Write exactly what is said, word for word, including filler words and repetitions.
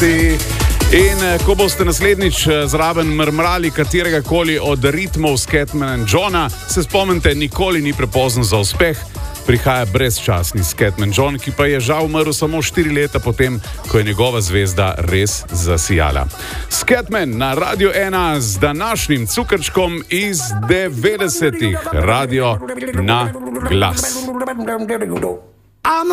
Pesti. In ko boste naslednjič zraven mrmrali katerega koli od ritmov Scatman Johna, se spomnite, nikoli ni prepozno za uspeh. Prihaja brezčasni Scatman John, ki pa je žal umrl samo štiri leta potem, ko je njegova zvezda res zasijala. Scatman na Radio ena z današnjim cukrčkom iz devetdesetih. Radio na glas.